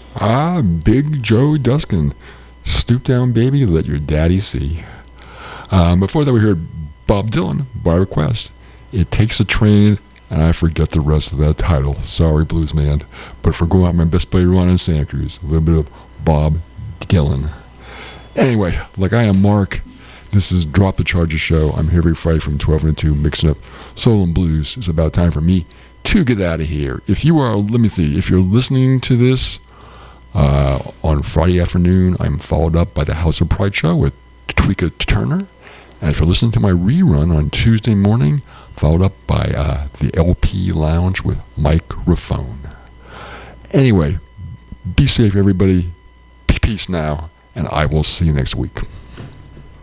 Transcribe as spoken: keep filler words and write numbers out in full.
Ah, Big Joe Duskin. Stoop down, baby, let your daddy see. Um, before that, we heard Bob Dylan, by request. It Takes a Train, and I forget the rest of that title. Sorry, Blues Man. But for going out my best buddy Ron in Santa Cruz, a little bit of Bob Dylan. Anyway, like I am Mark, this is Drop the Charges show. I'm here every Friday from twelve to two, mixing up soul and blues. It's about time for me to get out of here. If you are, let me see, if you're listening to this uh, on Friday afternoon, I'm followed up by the House of Pride show with Tweeka Turner. And if you're listening to my rerun on Tuesday morning, followed up by uh, the L P Lounge with Microphone. Anyway, be safe, everybody. Peace now, and I will see you next week.